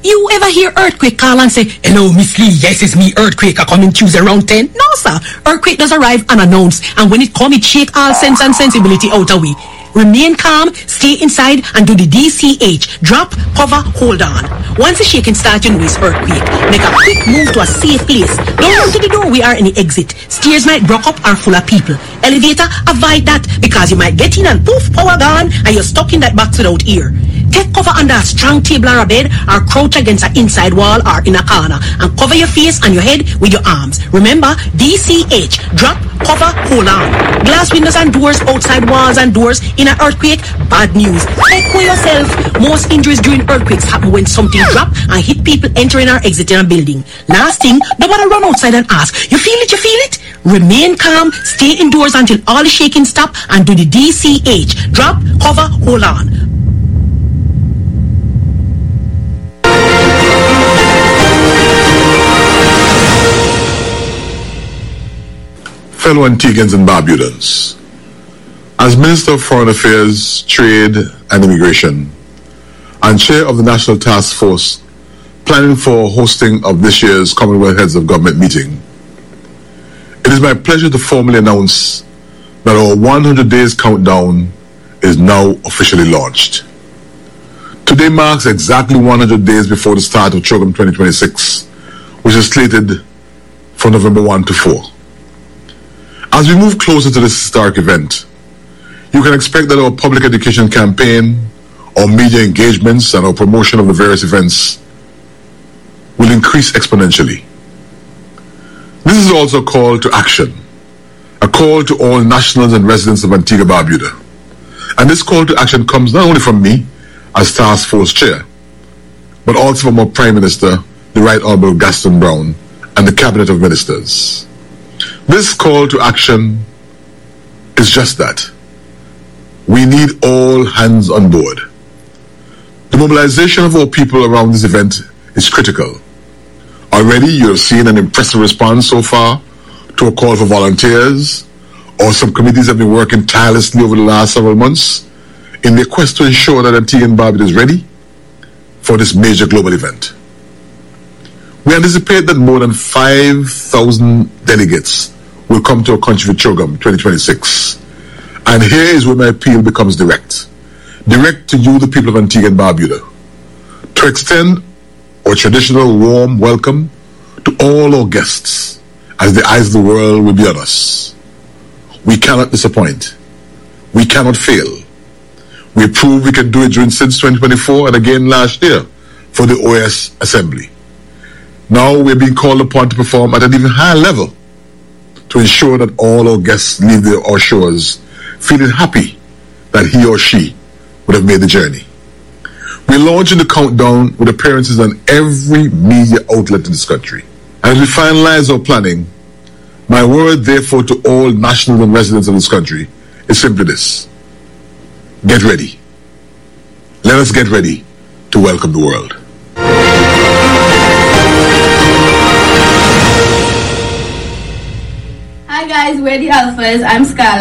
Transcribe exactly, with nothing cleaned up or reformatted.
You ever hear earthquake call and say, hello, Miss Lee, yes, it's me, earthquake, are coming Tuesday around ten? No, sir. Earthquake does arrive unannounced, and when it comes, it shake all sense and sensibility out of we. Remain calm, stay inside, and do the D C H. Drop, cover, hold on. Once the shaking starts, you know it's earthquake. Make a quick move to a safe place. Don't run to the doorway or any exit. Stairs might block up or full of people. Elevator, avoid that, because you might get in and poof, power gone, and you're stuck in that box without ear. Take cover under a strong table or a bed, or crouch against an inside wall or in a corner, and cover your face and your head with your arms. Remember, D C H. Drop, cover, hold on. Glass windows and doors, outside walls and doors in an earthquake, bad news. Take for yourself. Most injuries during earthquakes happen when something drop and hit people entering or exiting a building. Last thing, don't want to run outside and ask, you feel it, you feel it? Remain calm, stay indoors until all the shaking stop, and do the D C H. Drop, cover, hold on. Fellow Antiguans and Barbudans, as Minister of Foreign Affairs, Trade and Immigration, and Chair of the National Task Force planning for hosting of this year's Commonwealth Heads of Government meeting, it is my pleasure to formally announce that our one hundred days countdown is now officially launched. Today marks exactly one hundred days before the start of CHOGM twenty twenty-six, which is slated for November first to fourth. As we move closer to this historic event, you can expect that our public education campaign, our media engagements, and our promotion of the various events will increase exponentially. This is also a call to action, a call to all nationals and residents of Antigua Barbuda. And this call to action comes not only from me as Task Force Chair, but also from our Prime Minister, the Right Honourable Gaston Brown, and the Cabinet of Ministers. This call to action is just that. We need all hands on board. The mobilization of our people around this event is critical. Already you have seen an impressive response so far to a call for volunteers, or some committees have been working tirelessly over the last several months in their quest to ensure that Antigua and Barbuda is ready for this major global event. We anticipate that more than five thousand delegates will come to our country for CHOGM twenty twenty-six. And here is where my appeal becomes direct. Direct to you, the people of Antigua and Barbuda, to extend our traditional warm welcome to all our guests, as the eyes of the world will be on us. We cannot disappoint. We cannot fail. We proved we can do it during since twenty twenty-four and again last year for the O S Assembly. Now we're being called upon to perform at an even higher level to ensure that all our guests leave their, our shores feeling happy that he or she would have made the journey. We're launching the countdown with appearances on every media outlet in this country. As we finalize our planning, my word therefore to all nationals and residents of this country is simply this: get ready. Let us get ready to welcome the world. Hi guys, we're the Alphas. I'm Scarlett.